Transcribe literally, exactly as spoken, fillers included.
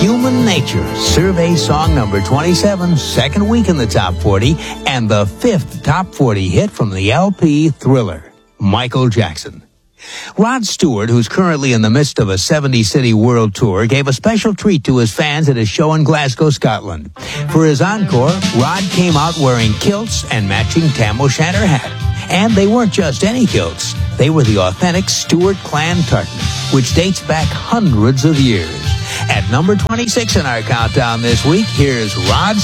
Human Nature, survey song number twenty-seven, second week in the top forty, and the fifth top forty hit from the L P Thriller, Michael Jackson. Rod Stewart, who's currently in the midst of a seventy-city world tour, gave a special treat to his fans at his show in Glasgow, Scotland. For his encore, Rod came out wearing kilts and matching tam o'shanter hat. And they weren't just any kilts. They were the authentic Stewart clan tartan, which dates back hundreds of years. At number twenty-six in our countdown this week, here's Rod